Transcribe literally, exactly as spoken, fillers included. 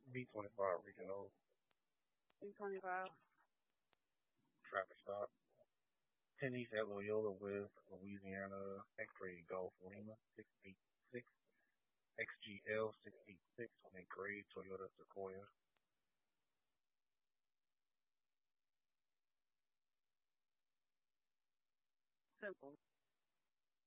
B twenty-five regional B twenty-five. traffic stop. ten East at Loyola with Louisiana X-ray Golf Lima six eight six X G L six eight six on a gray Toyota Sequoia. Simple.